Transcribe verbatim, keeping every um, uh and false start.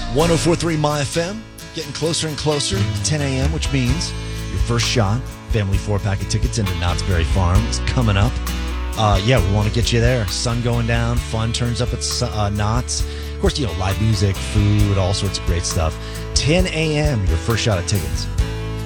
one oh four point three My F M, getting closer and closer to ten a.m., which means your first shot, family four-pack of tickets into Knott's Berry Farm is coming up. Uh, yeah, we want to get you there. Sun going down, fun turns up at uh, Knott's. Of course, you know, live music, food, all sorts of great stuff. ten a.m., your first shot at tickets.